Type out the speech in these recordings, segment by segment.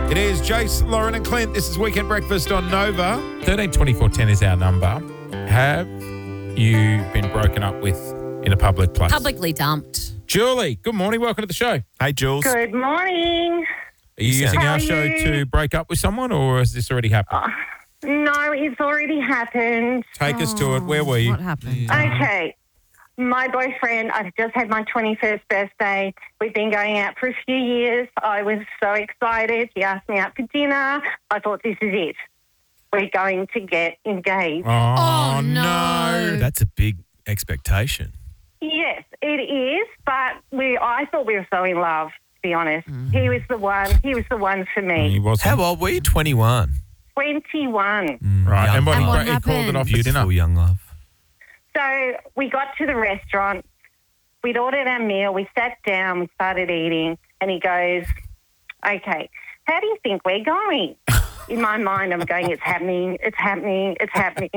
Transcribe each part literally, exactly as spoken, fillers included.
It is Jace, Lauren and Clint. This is Weekend Breakfast on Nova. thirteen twenty-four ten is our number. Have you been broken up with in a public place? Publicly dumped. Julie, good morning. Welcome to the show. Hey, Jules. Good morning. Are you using How our are show you? to break up with someone, or has this already happened? Oh, no, it's already happened. Take us to it. Where were you? What happened? Okay. My boyfriend, I just had my twenty-first birthday. We've been going out for a few years. I was so excited. He asked me out for dinner. I thought, this is it. We're going to get engaged. Oh, Oh, no. That's a big expectation. Yes, it is, but we. I thought we were so in love, to be honest. He was the one. He was the one for He me. wasn't. How old were you? twenty-one. twenty-one. Right. Young And what, And he, what he called it happened? off for dinner. Beautiful young love. So we got to the restaurant. We'd ordered our meal. We sat down. We started eating. And he goes, okay, how do you think we're going? In my mind, I'm going, it's happening, it's happening, it's happening.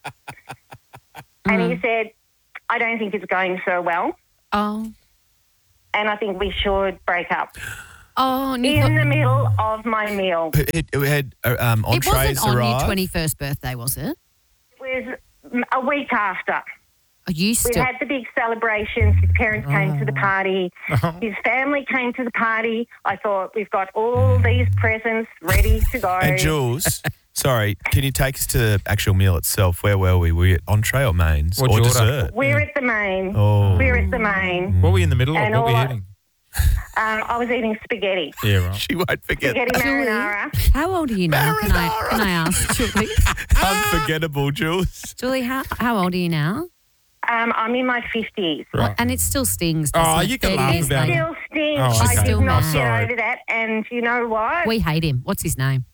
And he said, I don't think it's going so well. Oh. And I think we should break up. Oh, and you In thought- the middle of my meal. It, it had uh, um, it entrees wasn't on arrived. your twenty-first birthday, was it? It was a week after. Oh, you We still... had the big celebrations. His parents came to the party. His family came to the party. I thought, we've got all these presents ready to go. And Jules, sorry, can you take us to the actual meal itself? Where were we? Were you at entree or mains What'd or you order? dessert? We're at the main. Oh. We're at the main. What were you in the middle of? And What were you all I- eating? Um, I was eating spaghetti. Yeah, right. She won't forget Spaghetti that. marinara. How old are you now? Can I, can I ask, Julie? Unforgettable, Jules. Julie, how, how old are you now? Um, I'm in my fifties. Right. And it still stings, Oh, doesn't it? you can thirty laugh years about It later? still stinks. Oh, I okay. did Still not mad. get Sorry. over that. And you know what? We hate him. What's his name?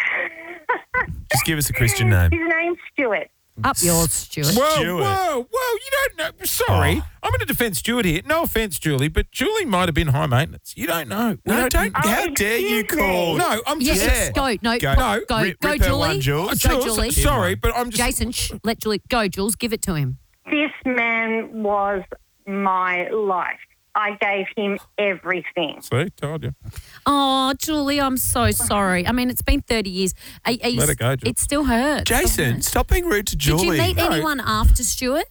Just give us a Christian name. His name's Stuart. Up yours, Stuart. Whoa, Stuart. whoa, whoa, you don't know. Sorry. Oh. I'm going to defend Stuart here. No offence, Julie, but Julie might have been high maintenance. You don't know. We No, don't. Oh, How dare you excuse me. call? No, I'm Yeah, just... Yeah. go. No, Go. go. Go, Rip- go rip her Julie. one, Jules. Oh, Go, Jules, Julie. sorry, but I'm just... Jason, shh, let Julie go. Jules, give it to him. This man was my life. I gave him everything. See, told you. Oh, Julie, I'm so sorry. I mean, it's been thirty years. Are, are you, Let it go, Jules. It still hurts. doesn't Jason, it? stop being rude to Julie. Did you meet No. anyone after Stuart?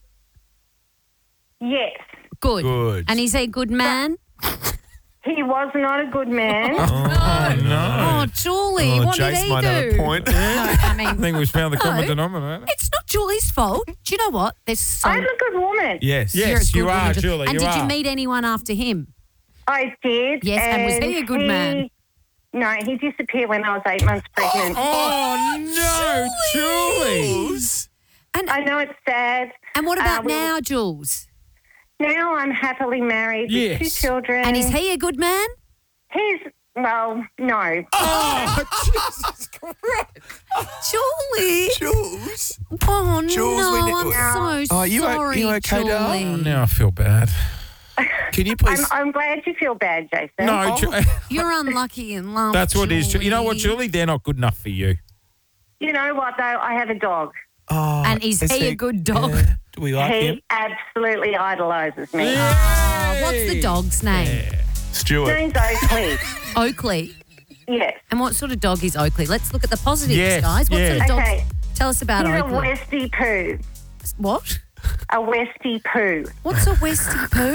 Yes. Good. Good. And is he a good man? He was not a good man. Oh, no. Oh, Julie, Oh, what Jace did he might do? have a point. No, I I mean, think we've found the common No. denominator. it's not Julie's fault. Do you know what? There's so I'm a good woman. Yes. Yeah. You're a Yes, good you are, woman. Julie, And you did are. you meet anyone after him? I did. Yes, and was he a good man? No, he disappeared when I was eight months pregnant. Oh, no, Julie. Jules. And I know it's sad. and what about Uh, we- now, Jules? Now I'm happily married Yes. with two children. And is he a good man? He's, well, no. Oh, Jesus Christ. Julie. Jules. Oh, Jules, no, we ne- I'm so Oh, you o- sorry, you okay, Julie. darling? Now I feel bad. Can you I'm, please? I'm glad you feel bad, Jason. No, Ju- You're unlucky in love. that's what it is. Julie. You know what, Julie? They're not good enough for you. You know what, though? I have a dog. Oh, And is he a good dog? Yeah. Do we like he him? absolutely idolises me. Oh, what's the dog's name? Stuart. Name's Oakley. Oakley. Yes. And what sort of dog is Oakley? Let's look at the positives, Yes, guys. What yes. sort of dog? Okay. Tell us about He's a Oakley. Westie poo. What? A Westie poo. What's a Westie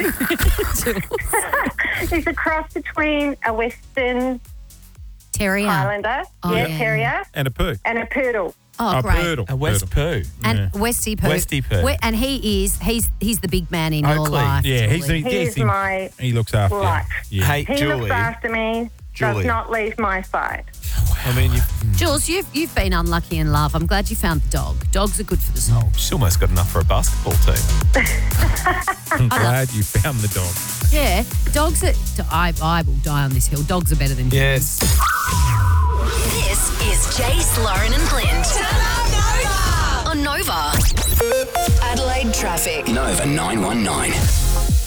poo? He's a cross between a Western Terrier. Highlander, Oh, yeah, yeah. terrier, And a poo. and a poodle. Oh, a great. poodle. A West Poodle. Poo. And Yeah. Westie poo. Westie poo. We- and he is, he's he's the big man in your Oakley. life. Yeah, he's, Julie. he, He he's is the- my he looks after life. you. Yeah. Hey, He Julie. looks after me, Julie. does not leave my side. I mean, you, Jules, you've, you've been unlucky in love. I'm glad you found the dog. Dogs are good for the soul. she's almost got enough for a basketball team. I'm glad you found the dog. Yeah, dogs are, I, I will die on this hill. Dogs are better than humans. Yes. This is Jace, Lauren and Clint. On Nova. Adelaide traffic. Nova nine one nine.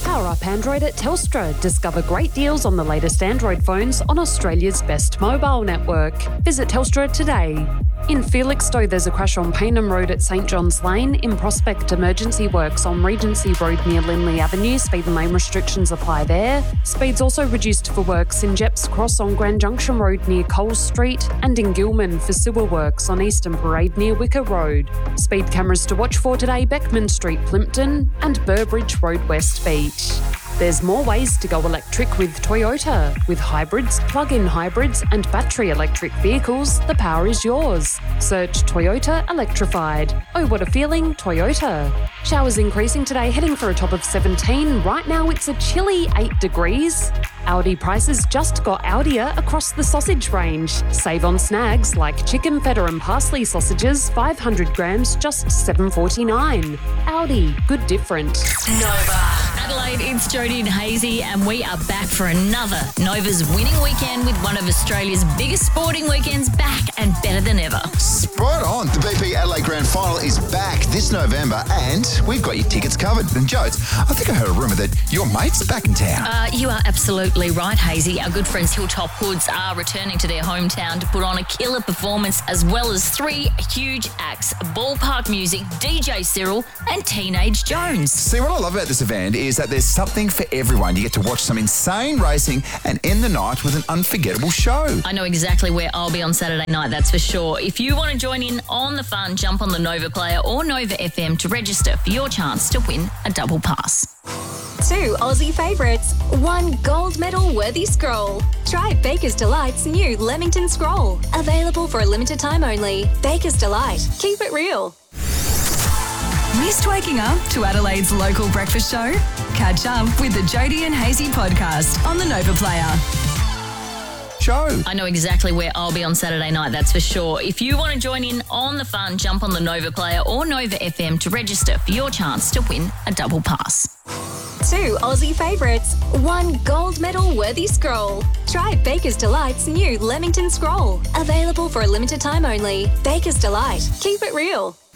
Power up Android at Telstra. Discover great deals on the latest Android phones on Australia's best mobile network. Visit Telstra today. In Felixstowe, there's a crash on Paynham Road at St John's Lane. In Prospect, emergency works on Regency Road near Lindley Avenue. Speed and lane restrictions apply there. Speed's also reduced for works in Jeps Cross on Grand Junction Road near Coles Street, and in Gilman for sewer works on Eastern Parade near Wicker Road. Speed cameras to watch for today: Beckman Street, Plimpton, and Burbridge Road, West Beach. There's more ways to go electric with Toyota. With hybrids, plug-in hybrids and battery electric vehicles, the power is yours. Search Toyota Electrified. Oh, what a feeling, Toyota. Showers increasing today, heading for a top of seventeen. Right now it's a chilly eight degrees. Audi prices just got Audier across the sausage range. Save on snags like chicken feta and parsley sausages, five hundred grams, just seven forty-nine. Audi, good different. Nova. Adelaide, it's Jodie and Hazy, and we are back for another Nova's winning weekend with one of Australia's biggest sporting weekends back and better than ever. Spot on. The B P Adelaide Grand Final is back this November, and we've got your tickets covered. And Jodes, I think I heard a rumour that your mate's back in town. Uh, you are absolutely right, Hazy. Our good friends Hilltop Hoods are returning to their hometown to put on a killer performance, as well as three huge acts: Ballpark Music, D J Cyril, and Teenage Jones. See, what I love about this event is that there's something for everyone. You get to watch some insane racing and end the night with an unforgettable show. I know exactly where I'll be on Saturday night, that's for sure. If you want to join in on the fun, jump on the Nova Player or Nova F M to register for your chance to win a double pass. Two Aussie favourites, one gold medal worthy scroll. Try Baker's Delight's new Leamington Scroll. Available for a limited time only. Baker's Delight. Keep it real. Missed waking up to Adelaide's local breakfast show? Catch up with the Jodie and Hazy podcast on the Nova Player. Show. I know exactly where I'll be on Saturday night, that's for sure. If you want to join in on the fun, jump on the Nova Player or Nova F M to register for your chance to win a double pass. Two Aussie favourites, one gold medal worthy scroll. Try Baker's Delight's new Leamington Scroll. Available for a limited time only. Baker's Delight. Keep it real.